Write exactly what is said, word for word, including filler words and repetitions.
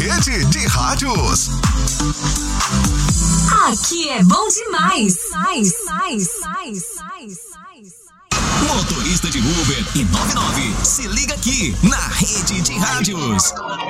Rede de Rádios. Aqui é bom demais. Mais, mais, mais, mais, Motorista de Uber e noventa e nove, se liga aqui na Rede de Rádios.